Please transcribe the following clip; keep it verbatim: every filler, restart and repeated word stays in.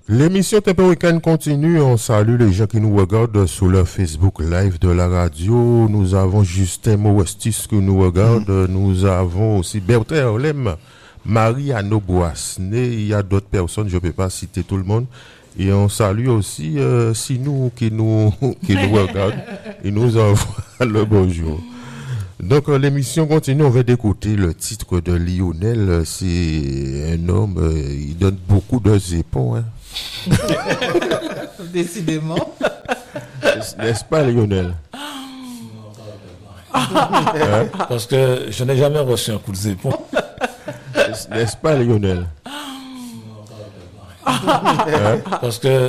L'émission Tempo Weekend continue. On salue les gens qui nous regardent sur le Facebook Live de la radio. Nous avons Justin Mouestis qui nous regarde. Mm. Nous avons aussi Bertrand Orlem, Marie-Anno Boissené. Il y a d'autres personnes, je ne peux pas citer tout le monde. Et on salue aussi euh, Sinou qui nous, qui nous regarde. Il nous envoie le bonjour. Donc euh, l'émission continue, on va d'écouter le titre de Lionel. C'est un homme, euh, il donne beaucoup de zépons. Hein. Décidément. N'est-ce pas, Lionel? Hein? Parce que je n'ai jamais reçu un coup de zépon. N'est-ce pas, Lionel? Hein? Parce que